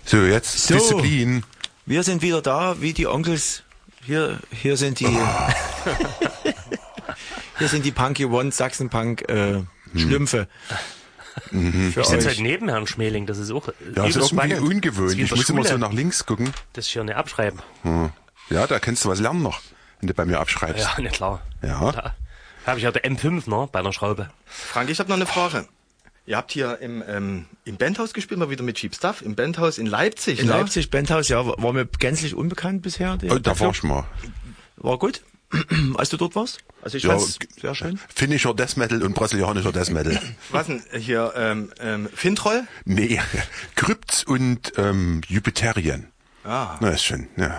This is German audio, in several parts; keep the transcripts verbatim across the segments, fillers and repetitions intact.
So, jetzt So. Disziplin. Wir sind wieder da, wie die Onkels. Hier, hier sind die, hier sind die Punky One Sachsen-Punk äh, Schlümpfe. Mhm. Für Ich sitze euch. halt neben Herrn Schmeling, das ist auch Ja, das übelst ist irgendwie spannend. ungewöhnlich. Das ist wie in Ich der muss immer so Schule. nach links gucken. Das hier nicht abschreiben. Hm. Ja, da kannst du was lernen noch, wenn du bei mir abschreibst. Ja, nicht klar. Ja. Da habe ich ja der M fünf, ne, bei einer Schraube. Frank, ich habe noch eine Frage. Ihr habt hier im, ähm, im Bandhaus gespielt, mal wieder mit Cheap Stuff, im Bandhaus in Leipzig, In ne? Leipzig, Bandhaus, ja, war mir gänzlich unbekannt bisher. Der, Oh, da der war Club. ich mal. War gut, als du dort warst. Also ich Ja, fand's sehr schön. Finnischer Death Metal und brasilianischer Death Metal. Was denn hier, ähm, ähm, Fintroll? Nee, Krypt und ähm, Jupiterian. Ah. Na, ist schön, ja.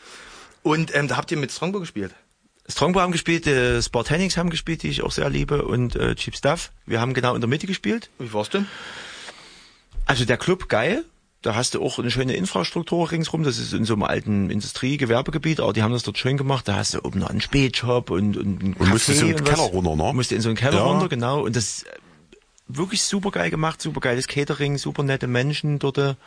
Und ähm, da habt ihr mit Strongbow gespielt? Strongbow haben gespielt, äh, Spartanics haben gespielt, die ich auch sehr liebe, und äh, Cheap Stuff. Wir haben genau in der Mitte gespielt. Wie war's denn? Also der Club geil. Da hast du auch eine schöne Infrastruktur ringsrum. Das ist in so einem alten Industrie-Gewerbegebiet, aber die haben das dort schön gemacht. Da hast du oben noch einen Spätshop und, und einen Und musstest Café in den und was. Keller runter, ne? Musst du in so einen Keller Ja. runter, genau. Und das ist äh, wirklich super geil gemacht, super geiles Catering, super nette Menschen dort. Äh,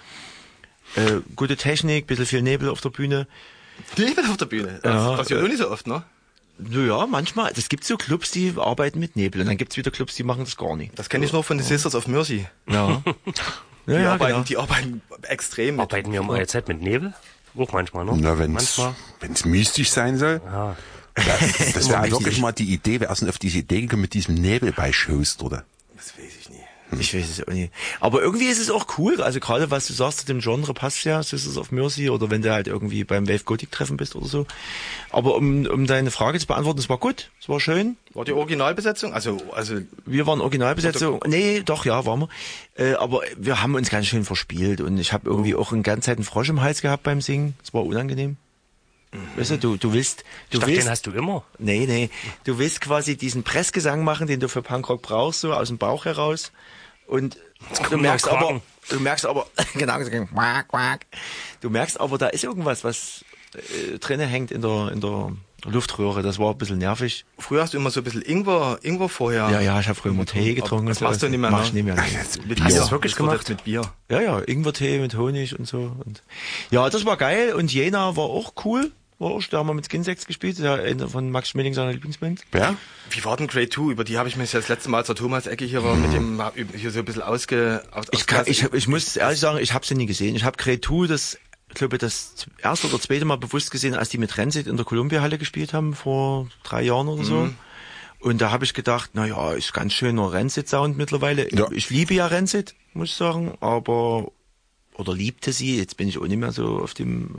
gute Technik, bisschen viel Nebel auf der Bühne. Nebel auf der Bühne. Das Ja, passiert äh, auch nicht so oft, ne? Naja, manchmal. Es gibt so Clubs, die arbeiten mit Nebel. Und dann gibt's wieder Clubs, die machen das gar nicht. Das kenne ich nur von den Sisters of Mercy. Ja. Die, ja, ja, arbeiten, genau. die arbeiten extrem mit. Arbeiten wir um eure Zeit mit Nebel? Auch manchmal, ne? Na, wenn's, Manchmal. wenn's mystisch sein soll. Ja. Das, das wäre Immer wirklich mystisch. mal die Idee, wer ist denn auf diese Idee gekommen mit diesem Nebel bei Shows, oder? Das weiß ich nie. Ich weiß es auch nicht. Aber irgendwie ist es auch cool. Also gerade was du sagst zu dem Genre passt ja, Sisters of Mercy, oder wenn du halt irgendwie beim Wave Gothic Treffen bist oder so. Aber um, um deine Frage zu beantworten, es war gut, es war schön. War die Originalbesetzung? Also, also, Wir waren Originalbesetzung. Nee, doch, ja, waren wir. Äh, aber wir haben uns ganz schön verspielt und ich habe irgendwie auch eine ganze Zeit einen Frosch im Hals gehabt beim Singen. Es war unangenehm. Weißt du, du, du willst, du Ich dachte, willst, den hast du immer. nee, nee, du willst quasi diesen Pressgesang machen, den du für Punkrock brauchst, so aus dem Bauch heraus. Und du kommt merkst noch aber, Quaken. du merkst aber, genau, so quack, quack. Du merkst aber, da ist irgendwas, was äh, drinne hängt in der, in der Luftröhre. Das war ein bisschen nervig. früher hast du immer so ein bisschen Ingwer, Ingwer vorher. Ja, ja, ich habe früher immer Tee getrunken. Das und machst so. du nicht mehr, Mach ne? ich nicht mehr. Mit Hast du Bier. das wirklich Das wird gemacht? jetzt mit Bier. Ja, ja, Ingwertee mit Honig und so. Und ja, das war geil. Und Jena war auch cool. War auch, da haben wir mit Skinsex gespielt. Der einer von Max Schmeling, seiner Lieblingsband. Ja? Wie war denn Grade zwei? Über die habe ich mich das letzte Mal, als der Thomas Ecke hier war, mit dem hab hier so ein bisschen ausge... Aus, Ich, kann, ich, ich muss ehrlich sagen, ich habe sie nie gesehen. Ich habe Grade zwei, das, ich glaube, das erste oder zweite Mal bewusst gesehen, als die mit Rancid in der Columbia-Halle gespielt haben, vor drei Jahren oder so. Mhm. Und da habe ich gedacht, na ja, ist ganz schöner Rancid-Sound mittlerweile. Ja. Ich liebe ja Rancid, muss ich sagen, aber, oder liebte sie, jetzt bin ich auch nicht mehr so auf dem...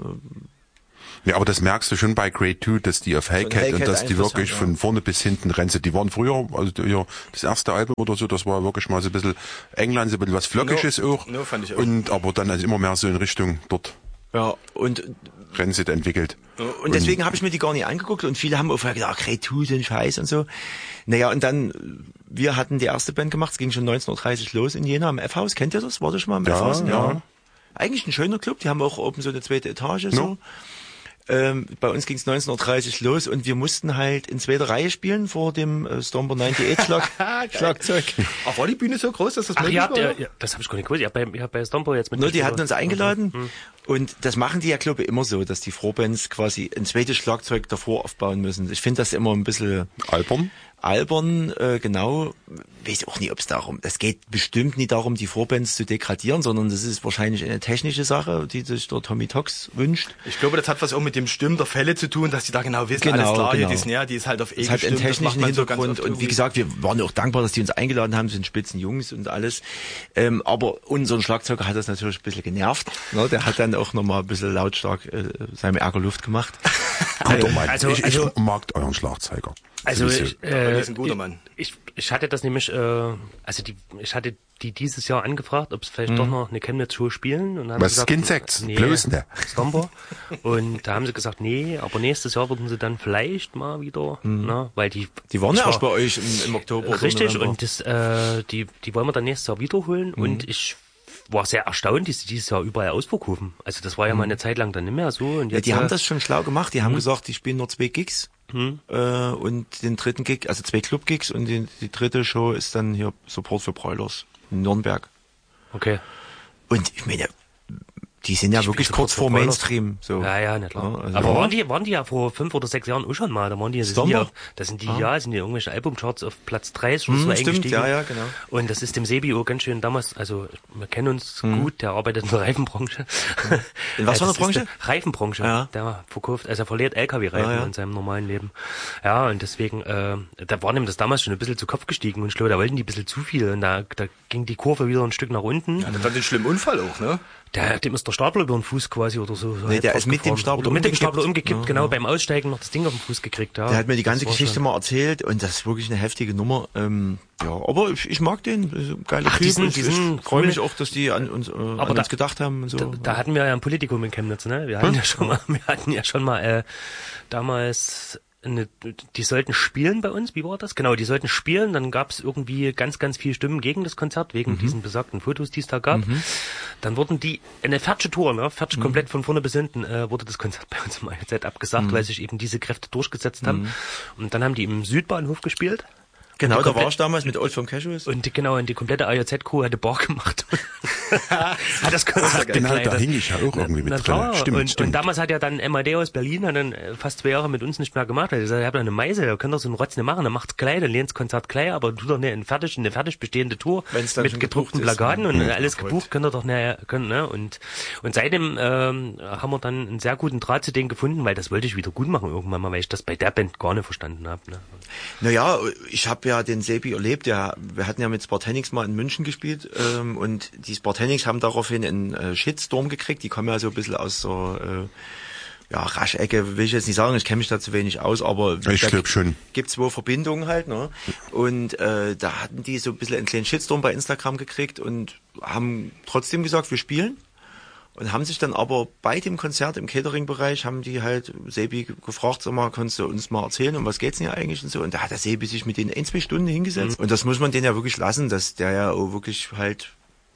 Ja, aber das merkst du schon bei Grade zwei, dass die auf Hellcat Hellcat und dass die Einfluss wirklich haben, ja. von vorne bis hinten Renze. Die waren früher, also ja, das erste Album oder so, das war wirklich mal so ein bisschen England, so ein bisschen was Flockiges No, auch. no, fand ich auch. Und aber dann also immer mehr so in Richtung dort Ja, und Renze entwickelt. Und deswegen habe ich mir die gar nicht angeguckt und viele haben auch gedacht, Grade zwei, so ein Scheiß und so. Naja, und dann, wir hatten die erste Band gemacht, es ging schon neunzehn Uhr dreißig los in Jena am F-Haus. Kennt ihr das? War das schon mal am Ja, F-Haus? ja. Eigentlich ein schöner Club, die haben auch oben so eine zweite Etage. So. No. Ähm, bei uns ging es neunzehn Uhr dreißig los und wir mussten halt in zweiter Reihe spielen vor dem äh, Stomper neunundachtzig Schlag Schlagzeug. Ach, war die Bühne so groß, dass das Ach, möglich ihr habt, war? ja, ja, das habe ich gar nicht gewusst. Ihr habt bei, ihr habt bei Stomper jetzt mit... Nur die hatten uns eingeladen und das machen die ja, glaube ich, immer so, dass die Vorbands quasi ein zweites Schlagzeug davor aufbauen müssen. Ich finde das immer ein bisschen Albern? albern, äh, genau. Weiß auch nicht, ob es darum, es geht bestimmt nicht darum, die Vorbands zu degradieren, sondern das ist wahrscheinlich eine technische Sache, die sich der Tommy Tox wünscht. Ich glaube, das hat was auch mit dem Stimmen der Fälle zu tun, dass die da genau wissen, Genau, alles klar, hier genau. die Snare, die ist halt auf E Es hat einen gestimmt, das macht technischen man so ganz Hintergrund oft und wie irgendwie. gesagt, wir waren auch dankbar, dass die uns eingeladen haben, sind spitzen Jungs und alles. Ähm, aber unseren Schlagzeuger hat das natürlich ein bisschen genervt. Ne? Der hat dann auch nochmal ein bisschen lautstark äh, seinem Ärger Luft gemacht. Guter Mann. also- ich, ich also- mag euren Schlagzeuger. Also Sowieso. ich, Aber der äh, ist ein guter Mann. ich, ich hatte das nämlich, äh, also die, ich hatte die dieses Jahr angefragt, ob es vielleicht doch noch eine Chemnitz-Tour spielen. Und dann haben Was, sie gesagt, Skinsex? Nee, Bloß ne? Stomper. Und da haben sie gesagt, nee, aber nächstes Jahr würden sie dann vielleicht mal wieder, ne, weil die... Die waren ja ich erst bei euch im, im Oktober. oder Richtig, November. und das, äh, die, die wollen wir dann nächstes Jahr wiederholen. Mhm. Und ich war sehr erstaunt, dass sie dieses Jahr überall ausverkaufen. Also das war ja mal eine Zeit lang dann nicht mehr so. Und Ja, jetzt, die äh, haben das schon schlau gemacht. Die haben gesagt, die spielen nur zwei Gigs äh, und den dritten Gig, also zwei Club-Gigs und die, die dritte Show ist dann hier Support für Broilers in Nürnberg. Okay. Und ich meine, die sind ja wirklich kurz vor Mainstream. So. Ja, ja, na klar. Ja, also aber ja. waren die, waren die ja vor fünf oder sechs Jahren auch schon mal? Da waren die, das sind die, Stomper? auf, das sind die, Ah. ja, sind die irgendwelche Albumcharts auf Platz dreißig oder Hm, so stimmt, eingestiegen. ja, ja, genau. Und das ist dem Sebi auch ganz schön damals, also wir kennen uns Hm. gut, der arbeitet in der Reifenbranche. In was für einer Das ist Branche? der Reifenbranche. Ja. Der verkauft, also er verliert L K W-Reifen Ja, ja. in seinem normalen Leben. Ja, und deswegen, äh, da war ihm das damals schon ein bisschen zu Kopf gestiegen und ich glaube, da wollten die ein bisschen zu viel und da, da ging die Kurve wieder ein Stück nach unten. Ja, das war den schlimmen Unfall auch, ne? Der, dem ist der Stapler über den Fuß quasi oder so. so Nee, halb der ist mit dem festgefahren. Stapler Oder mit dem umgekippt. Stapler umgekippt, Ja, genau, ja. beim Aussteigen noch das Ding auf den Fuß gekriegt. Ja. Der hat mir die ganze Das war Geschichte schon- mal erzählt und das ist wirklich eine heftige Nummer. Ähm, ja, aber ich, ich mag den, das ist ein geiler Ach, Typ. die sind- und die ich sind freue cool. mich auch, dass die an uns, äh, an da- uns gedacht haben und so. Da, da hatten wir ja ein Politikum in Chemnitz, ne? Wir hatten ja schon mal, wir hatten ja schon mal äh, damals eine, die sollten spielen bei uns, wie war das? Genau, die sollten spielen, dann gab es irgendwie ganz, ganz viele Stimmen gegen das Konzert, wegen Mhm. diesen besagten Fotos, die es da gab. Dann wurden die, eine fertige Tour, ne, fertig Mhm. komplett von vorne bis hinten, äh, wurde das Konzert bei uns im I Z abgesagt, Mhm. weil sich eben diese Kräfte durchgesetzt haben. Und dann haben die im Südbahnhof gespielt. Genau, Und die da war komplett- ich damals mit Old Firm Casuals. Und die, genau, und die komplette I Z Crew hatte Bar gemacht. hat das Konzert Genau, begleitet. da hing ich ja auch irgendwie mit Na drin. klar, Stimmt, und, stimmt. und damals hat ja dann M A D aus Berlin hat dann äh, fast zwei Jahre mit uns nicht mehr gemacht. Er hat gesagt, ihr habt da eine Meise, ihr könnt doch so einen Rotz nicht machen, dann macht's gleich, dann lehnt's Konzert gleich, aber tu doch nicht eine fertig, eine fertig bestehende Tour Wenn's dann mit schon gedruckten gebucht ist, Plakaten ne? und Ja, alles gebucht, könnt ihr doch nicht, können, ne? Und, und seitdem ähm, haben wir dann einen sehr guten Draht zu denen gefunden, weil das wollte ich wieder gut machen irgendwann mal, weil ich das bei der Band gar nicht verstanden habe. Ne? Naja, ich habe ja den Sebi erlebt, der, wir hatten ja mit Spartanix mal in München gespielt ähm, und die Spartanix haben daraufhin einen äh, Shitstorm gekriegt, die kommen ja so ein bisschen aus so äh, ja, Raschecke, will ich jetzt nicht sagen, ich kenne mich da zu wenig aus, aber Ich da glaub schon. gibt's wohl Verbindungen halt, ne? Und äh, da hatten die so ein bisschen einen kleinen Shitstorm bei Instagram gekriegt und haben trotzdem gesagt, wir spielen. Und haben sich dann aber bei dem Konzert im Catering-Bereich, haben die halt Sebi gefragt, sag mal, kannst du uns mal erzählen, um was geht's denn hier eigentlich und so. Und da hat der Sebi sich mit denen ein, zwei Stunden hingesetzt. Und das muss man denen ja wirklich lassen, dass der ja auch wirklich halt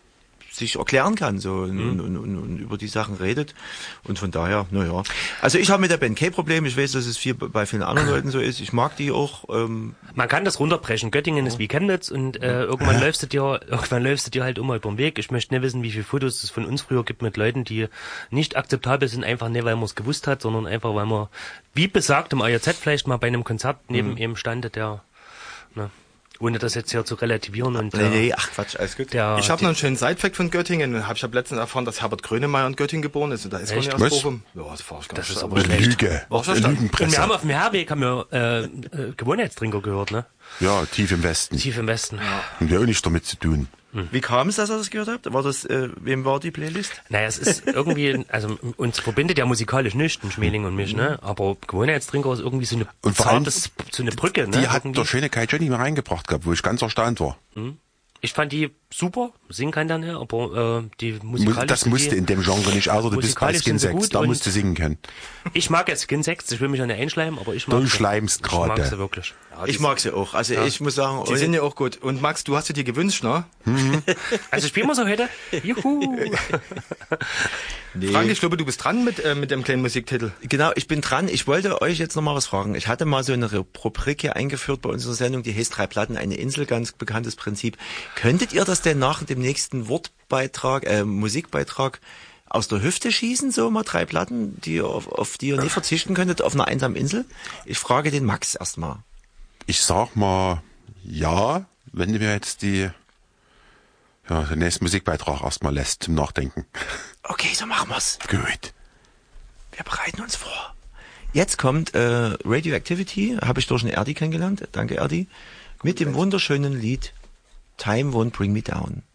sich erklären kann so und, Mhm. und, und, und über die Sachen redet. Und von daher, naja. Also ich habe mit der Band kein Problem. Ich weiß, dass es viel bei vielen anderen Leuten so ist. Ich mag die auch. Ähm, Man kann das runterbrechen. Göttingen ist wie Chemnitz und äh, irgendwann läufst du dir, irgendwann läufst du dir halt immer über den Weg. Ich möchte nicht wissen, wie viele Fotos es von uns früher gibt mit Leuten, die nicht akzeptabel sind, einfach nicht, weil man es gewusst hat, sondern einfach, weil man, wie besagt, im I Z vielleicht mal bei einem Konzert neben Mhm. ihm stand, der, ne, ohne das jetzt hier zu relativieren und nee, der, nee, ach Quatsch, alles gut. der, Ich habe noch einen schönen Sidefact von Göttingen. Hab, ich habe letztens erfahren, dass Herbert Grönemeyer in Göttingen geboren ist. Und da ist gar Echt? nicht aus Was? Bochum. Ja, das war ich gar Das nicht. ist aber Eine schlecht. Lüge. War schon Eine stark. und wir Lügenpresse. haben auf dem Herweg haben wir äh, äh, Gewohnheitstrinker gehört, ne? Ja, tief im Westen. Tief im Westen. Und ja auch nichts damit zu tun. Wie kam es, dass ihr das gehört habt? War das, äh, wem war die Playlist? Naja, es ist irgendwie, also uns verbindet ja musikalisch nicht, ein Schmeling und mich, ne? Aber Gewohnheitstrinker ist irgendwie so eine Und vor allem, zartes, so eine Brücke, ne? Die hat Irgendwie. der schöne Kai Johnny mal reingebracht gehabt, wo ich ganz erstaunt war. Ich fand die super, singen kann der nicht, aber äh, die musikalisch Das sind musste die, in dem Genre nicht, außer du bist bei musikalisch Skin sind sie Sex, gut da und- musst du singen können. Ich mag jetzt Skin Sex, ich will mich ja nicht einschleimen, aber ich mag Du sie. schleimst Ich mag gerade. sie wirklich. Ich mag sie auch. Also ich muss sagen, Die sind ja auch gut. Und Max, du hast sie dir gewünscht, ne? Also spielen wir so heute? Juhu! Frank, ich glaube, du bist dran mit, äh, mit dem kleinen Musiktitel. genau, ich bin dran. Ich wollte euch jetzt noch mal was fragen. Ich hatte mal so eine Rubrik hier eingeführt bei unserer Sendung, die heißt Drei Platten, eine Insel, ganz bekanntes Prinzip. Könntet ihr das denn nach dem nächsten Wortbeitrag, äh, Musikbeitrag aus der Hüfte schießen, so mal drei Platten, die ihr auf, auf die ihr nie verzichten könntet, auf einer einsamen Insel? Ich frage den Max erstmal. Ich sag mal, ja, wenn du mir jetzt die, ja, den nächsten Musikbeitrag erstmal lässt zum Nachdenken. Okay, so machen wir's. Gut. Wir bereiten uns vor. Jetzt kommt äh, Radioactivity, habe ich durch einen Erdi kennengelernt. Danke, Erdi. Mit dem wunderschönen Lied Time Won't Bring Me Down.